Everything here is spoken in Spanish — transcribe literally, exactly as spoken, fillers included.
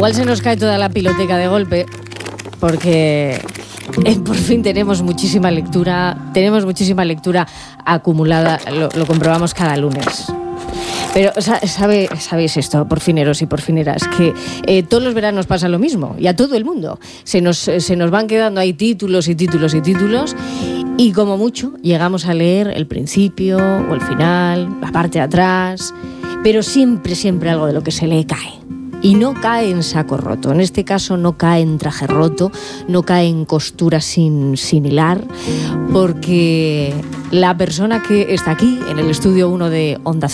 Igual se nos cae toda la piloteca de golpe, porque eh, por fin tenemos muchísima lectura, tenemos muchísima lectura acumulada, lo, lo comprobamos cada lunes. Pero sabe, sabéis esto, porfineros y porfineras, que eh, todos los veranos pasa lo mismo, y a todo el mundo. Se nos, se nos van quedando ahí títulos y títulos y títulos, y como mucho llegamos a leer el principio o el final, la parte de atrás, pero siempre, siempre algo de lo que se lee cae. Y no cae en saco roto, en este caso no cae en traje roto, no cae en costura sin, sin hilar, porque la persona que está aquí en el estudio uno de Onda